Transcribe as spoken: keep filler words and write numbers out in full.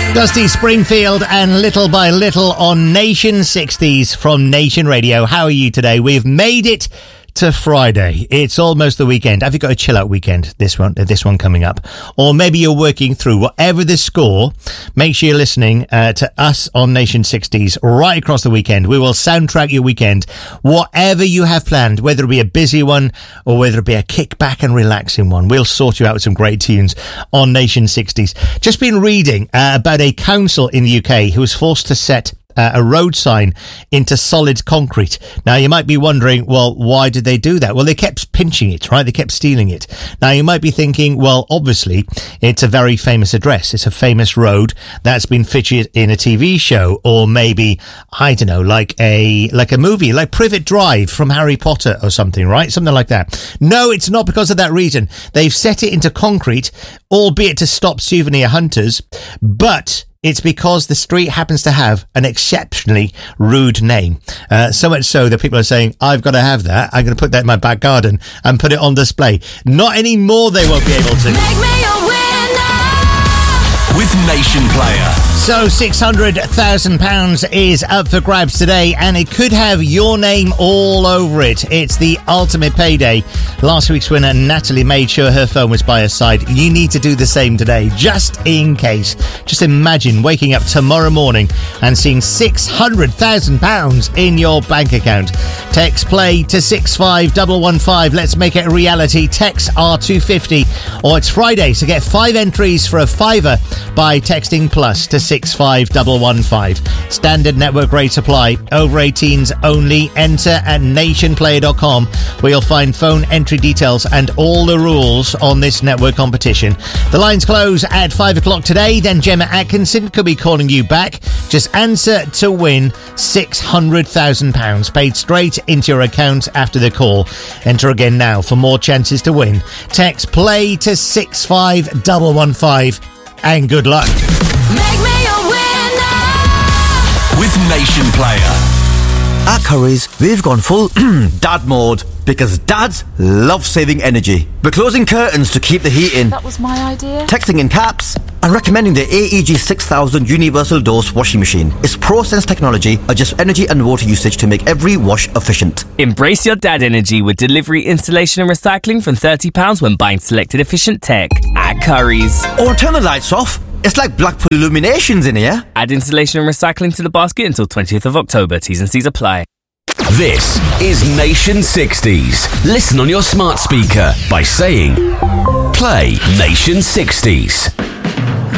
Dusty Springfield and Little by Little on Nation sixties from Nation Radio. How are you today? We've made it to Friday. It's almost the weekend. Have you got a chill out weekend? This one, this one coming up, or maybe you're working through. Whatever the score, make sure you're listening uh, to us on Nation sixties right across the weekend. We will soundtrack your weekend, whatever you have planned, whether it be a busy one or whether it be a kick back and relaxing one. We'll sort you out with some great tunes on Nation sixties. Just been reading uh, about a council in the U K who was forced to set Uh, a road sign into solid concrete. Now, you might be wondering, well, why did they do that? Well, they kept pinching it, right? They kept stealing it. Now, you might be thinking, well, obviously, it's a very famous address. It's a famous road that's been featured in a T V show, or maybe, I don't know, like a like a movie, like Privet Drive from Harry Potter or something, right? Something like that. No, it's not because of that reason. They've set it into concrete, albeit to stop souvenir hunters, but it's because the street happens to have an exceptionally rude name. Uh, so much so that people are saying, I've got to have that. I'm going to put that in my back garden and put it on display. Not anymore, they won't be able to. Make me a winner with Nation Player. So six hundred thousand pounds is up for grabs today, and it could have your name all over it. It's the ultimate payday. Last week's winner, Natalie, made sure her phone was by her side. You need to do the same today, just in case. Just imagine waking up tomorrow morning and seeing six hundred thousand pounds in your bank account. Text play to six five one one five. Let's make it a reality. Text R two fifty, or it's Friday, so get five entries for a fiver by texting plus to six five one one five. Standard network rates apply. Over eighteens only. Enter at nation player dot com, where you'll find phone entry details and all the rules on this network competition. The lines close at five o'clock today. Then Gemma Atkinson could be calling you back. Just answer to win six hundred thousand pounds paid straight into your account after the call. Enter again now for more chances to win. Text play to six five one one five, and good luck. Make me a winner with Nation Player. At Curry's, we've gone full dad mode because dads love saving energy. We're closing curtains to keep the heat in, That was my idea. texting in caps, and recommending the A E G six thousand Universal Dose washing machine. Its ProSense technology adjusts energy and water usage to make every wash efficient. Embrace your dad energy with delivery, installation and recycling from thirty pounds when buying selected efficient tech at Curry's. Or turn the lights off. It's like Blackpool Illuminations in here. Add installation and recycling to the basket until twentieth of October. T's and C's apply. This is Nation sixties. Listen on your smart speaker by saying, play Nation sixties.